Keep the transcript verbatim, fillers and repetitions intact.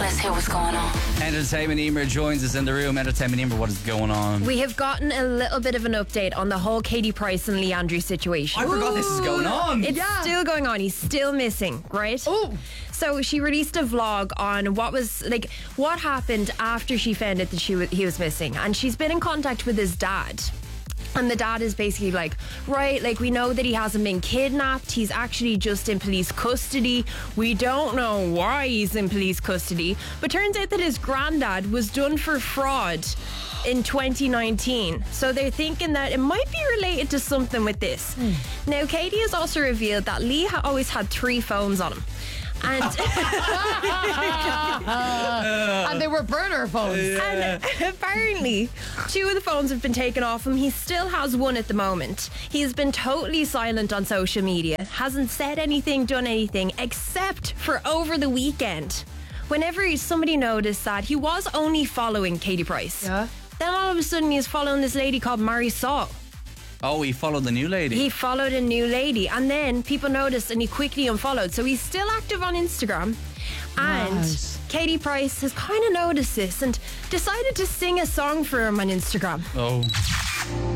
Let's hear what's going on. Entertainment Emer joins us in the room. Entertainment Emer, what is going on? We have gotten a little bit of an update on the whole Katie Price and Lee Andrews situation. I forgot this is going on. It's Yeah. still going on. He's still missing, right? Oh. So she released a vlog on what was like what happened after she found out that she was, he was missing, and she's been in contact with his dad. And the dad is basically like, right, like we know that he hasn't been kidnapped. He's actually just in police custody. We don't know why he's in police custody. But turns out that his granddad was done for fraud in twenty nineteen. So they're thinking that it might be related to something with this. Mm. Now, Katie has also revealed that Lee ha- always had three phones on him. And, and they were burner phones. and apparently two of the phones have been taken off him. He still has one at the moment. He's been totally silent on social media, hasn't said anything, done anything, except for over the weekend, whenever somebody noticed that he was only following Katie Price. Yeah. Then all of a sudden he's following this lady called Marisol. Oh, he followed the new lady. He followed a new lady, and then people noticed and he quickly unfollowed. So he's still active on Instagram. And Nice. Katie Price has kind of noticed this and decided to sing a song for him on Instagram. Oh.